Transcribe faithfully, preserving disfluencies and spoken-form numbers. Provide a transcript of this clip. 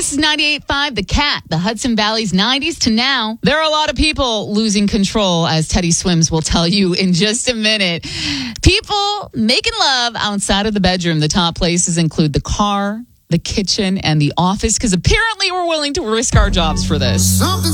This is ninety-eight point five, The Cat, the Hudson Valley's nineties to now. There are a lot of people losing control, as Teddy Swims will tell you in just a minute. People making love outside of the bedroom. The top places include the car, the kitchen, and the office, because apparently we're willing to risk our jobs for this. Something